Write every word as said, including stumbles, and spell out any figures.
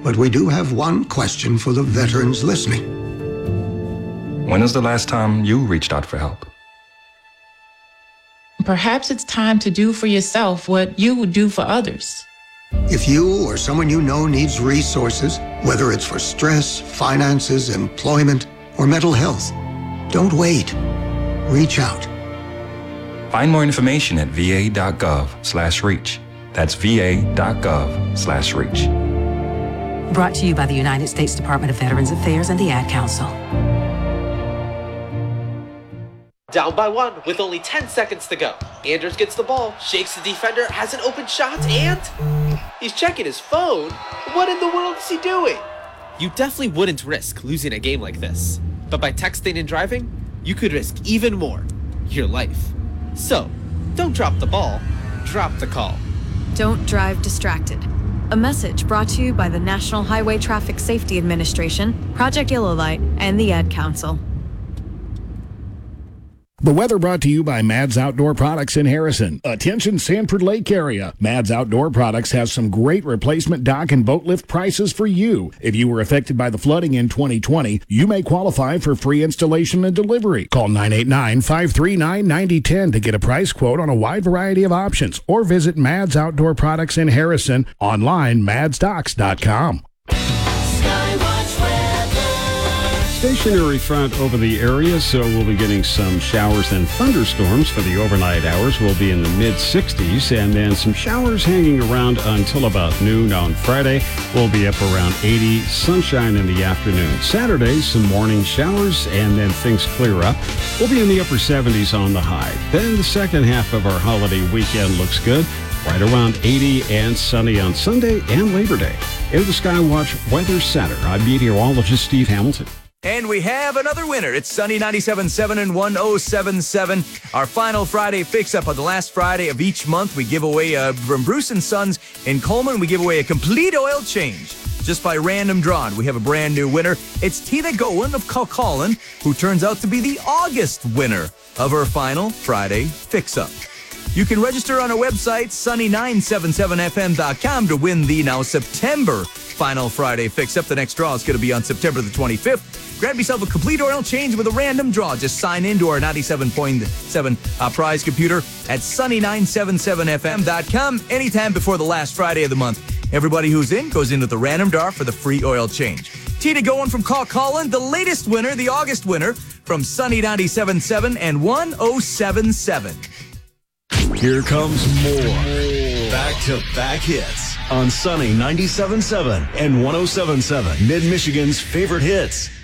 But we do have one question for the veterans listening. When is the last time you reached out for help? Perhaps it's time to do for yourself what you would do for others. If you or someone you know needs resources, whether it's for stress, finances, employment, or mental health, don't wait. Reach out. Find more information at va.gov slash reach. That's va.gov slash reach. Brought to you by the United States Department of Veterans Affairs and the Ad Council. Down by one with only ten seconds to go. Anders gets the ball, shakes the defender, has an open shot, and he's checking his phone. What in the world is he doing? You definitely wouldn't risk losing a game like this. But by texting and driving, you could risk even more. Your life. So, don't drop the ball, drop the call. Don't drive distracted. A message brought to you by the National Highway Traffic Safety Administration, Project Yellow Light, and the Ad Council. The weather brought to you by Mads Outdoor Products in Harrison. Attention Sanford Lake area. Mads Outdoor Products has some great replacement dock and boat lift prices for you. If you were affected by the flooding in twenty twenty, you may qualify for free installation and delivery. Call nine eight nine, five three nine, nine zero one zero to get a price quote on a wide variety of options, or visit Mads Outdoor Products in Harrison online, mads docks dot com. Stationary front over the area, so we'll be getting some showers and thunderstorms for the overnight hours. We'll be in the mid sixties, and then some showers hanging around until about noon on Friday. We'll be up around eighty, sunshine in the afternoon. Saturday, some morning showers, and then things clear up. We'll be in the upper seventies on the high. Then the second half of our holiday weekend looks good. Right around eighty and sunny on Sunday and Labor Day. In the Skywatch Weather Center, I'm meteorologist Steve Hamilton. And we have another winner. It's Sunny ninety-seven point seven and one oh seven point seven. Our final Friday fix-up on the last Friday of each month. We give away, uh, from Bruce and Sons in Coleman, we give away a complete oil change. Just by random drawing, we have a brand new winner. It's Tina Gowan of Calcolin, who turns out to be the August winner of her final Friday fix-up. You can register on our website, sunny nine seven seven f m dot com, to win the now September final Friday fix-up. The next draw is going to be on September the twenty-fifth. Grab yourself a complete oil change with a random draw. Just sign in to our ninety-seven point seven uh, prize computer at sunny nine seven seven f m dot com anytime before the last Friday of the month. Everybody who's in goes into the random draw for the free oil change. Tina Gowan from Calcolin, the latest winner, the August winner, from Sunny ninety-seven point seven and one oh seven point seven. Here comes more back-to-back hits on Sunny ninety-seven point seven and one oh seven point seven, Mid-Michigan's favorite hits.